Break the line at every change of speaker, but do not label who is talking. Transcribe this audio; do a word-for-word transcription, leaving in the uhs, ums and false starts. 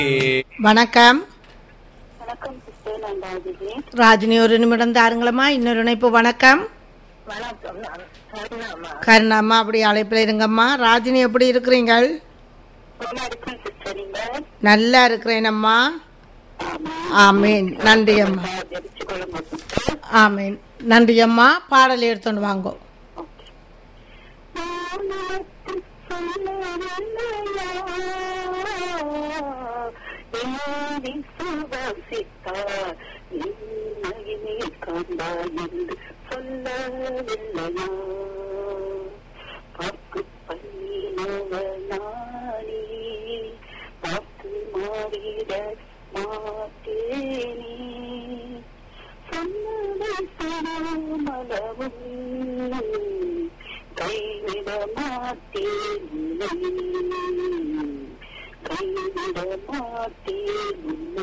வணக்கம்.
வணக்கம் சிஸ்டர், நான் ராஜினி.
ராஜினி ஒரு நிமிடம் தாருங்களம்மா. இன்னொரு இணைப்பு. வணக்கம்.
வணக்கம், நான் கருணாமா.
கருணாம்மா அப்படி அழைப்பில் இருங்கம்மா. ராஜினி எப்படி இருக்கிறீங்கள்?
நல்லா இருக்கேன் சிஸ்டர், நீங்க?
நல்லா இருக்கிறேனம்மா. ஆமீன். நன்றி அம்மா.
ஜெபிச்சு கொள்ளுங்க சிஸ்டர்.
ஆமீன். நன்றி அம்மா. பாடல் எடுத்துன்னு வாங்கோ.
சொல்லவில்லையோ பார்க்கு பண்ணினவனானே பார்த்து மாறிட மாட்டேனே சொன்னதை சொல்லாமலவும் கைவிட மாட்டேன் கைவிட மாட்டேன்.